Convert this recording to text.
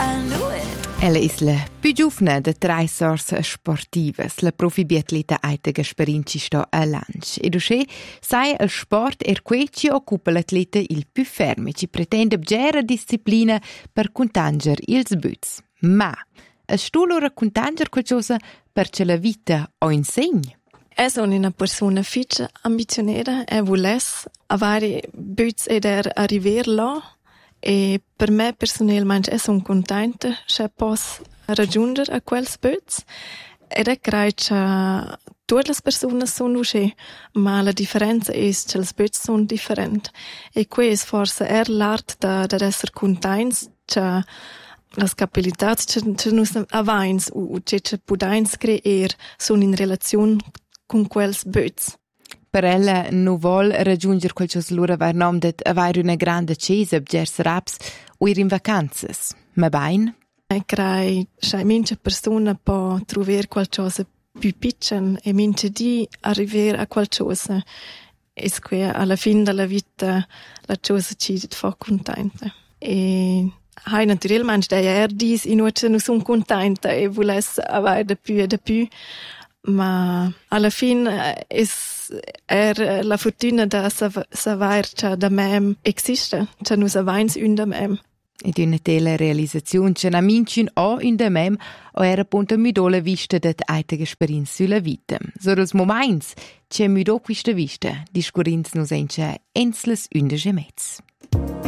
Ella è la più giovane de tre sorse sportive. La profi biatleta Aitega Sperinci sta a Lange. E dusce sai il sport que ci occupa l'atleta il più fermo, ci pretende gera disciplina per contanger ils buts. Ma es tu loro contanger qualcosa per ce la vita o insegni? Sono una persona fitch ambizionera e volesse avere buts ed arrivare là. E per me personalmente sono contenta se posso raggiungere a quels buts. Ed credo che tutte le persone sono così, ma la differenza è che i buts sono differenti. E questo forse è l'arte di essere contenti che le capacità che noi avanti o che possiamo creare sono in relazione con quels buts. Per ella non vuole raggiungere qualcosa loro va nom det avere una grande cesa gers raps o ir in vacanzas. Ma bain? Credo che mince persona può trovare qualcosa più piccolo e mince di arrivare a qualcosa. E che alla fine della vita la cosa ci fa contenta. E naturalmente da dis inoltre non sono contenta e volesse avere di più e di più. Ma alla fine è la fortuna da saper che da me esiste, che noi avanti un da me. Ed una tale realizzazione che non mincin o in da mem o era appunto mi do la vista dat aite esperienza sulla vita. So dels moments che mi do questa vista, discorrins nos encha ensles unde gemets.